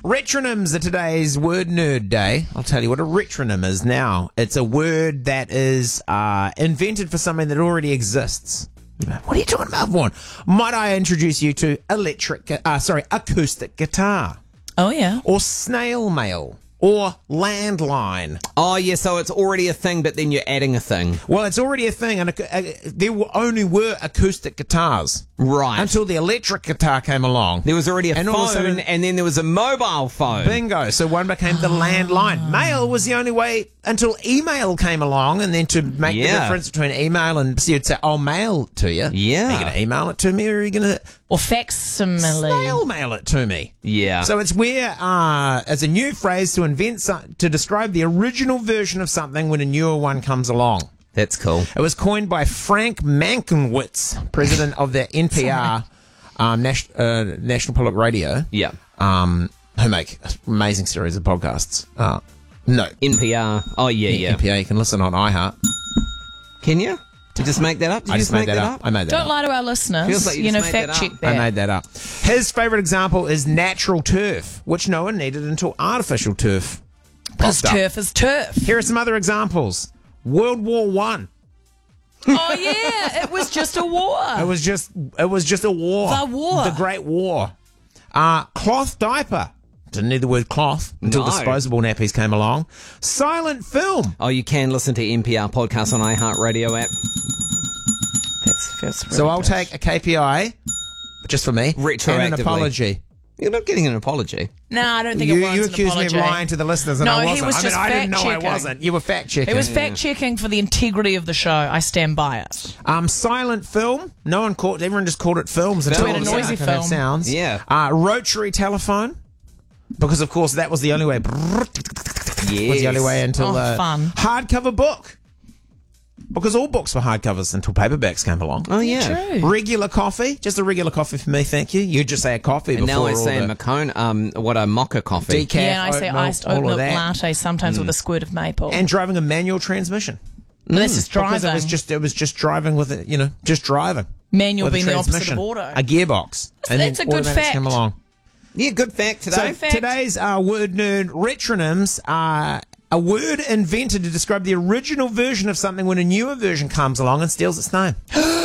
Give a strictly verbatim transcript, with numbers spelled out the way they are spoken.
Retronyms are today's word nerd day. I'll tell you what a retronym is now. It's a word that is uh, invented for something that already exists. What are you talking about, Vaughn? Might I introduce you to electric, uh, sorry, acoustic guitar? Oh, yeah. Or snail mail. Or landline. Oh, yeah, so it's already a thing, but then you're adding a thing. Well, it's already a thing, and a, a, there were, only were acoustic guitars. Right. Until the electric guitar came along. There was already a and all of a phone, sudden- and then there was a mobile phone. Bingo. So one became the landline. Mail was the only way until email came along, and then to make Yeah. the difference between email and so you'd say, I'll mail to you. Yeah. Are you going to email it to me, or are you going to Or facsimile. snail mail it to me? Yeah. So it's where, uh, as a new phrase to invent, some, to describe the original version of something when a newer one comes along. That's cool. It was coined by Frank Mankiewicz, president of the N P R, um, Nas- uh, National Public Radio. Yeah. Um, who make amazing series of podcasts. Uh, no. N P R. Oh, yeah, yeah. N P R, you can listen on iHeart. Can you? Did you just make that up? Did I you just made that up. I made that Don't up. lie to our listeners. Feels like you you just know, made that fact check up. that. I made that up. His favourite example is natural turf, which no one needed until artificial turf. Because popped up. turf is turf. Here are some other examples. World War One. Oh, yeah. It was just a war. It was just it was just a war. The war. The Great War. Uh, cloth diaper. Didn't need the word cloth until No. disposable nappies came along. Silent film. Oh, you can listen to N P R podcasts on iHeartRadio app. That's, that's really So I'll good. take a K P I, just for me, and an Retroactively. apology. You're not getting an apology. No, I don't think You, it was you an accused me of apology. lying to the listeners, and No, I he wasn't. was I mean, just I didn't know I fact-checking. wasn't. You were fact checking. It was fact checking for the integrity of the show. I stand by it. Um, silent film. No one called. Everyone just called it films. until We had a it was noisy like, it had film. Sounds. Yeah. Uh, rotary telephone. Because of course that was the only way. Yes. Was the only way until Oh, uh, fun. hardcover book. Because all books were hardcovers until paperbacks came along. Oh, yeah. True. Regular coffee, just a regular coffee for me, thank you. You just say a coffee And before now I all say the Macone, um, what a mocha coffee. decaf, Yeah, and I say oat milk, iced all oat of milk that. latte, sometimes with a squirt of maple. And driving a manual transmission. But that's just Because driving. it was just it was just driving with it, you know, just driving. Manual with a being the opposite transmission, of auto. a gearbox, and That's then a good automatics fact. came along. Yeah, good fact So today. fact. today's uh, word nerd retronyms are a word invented to describe the original version of something when a newer version comes along and steals its name.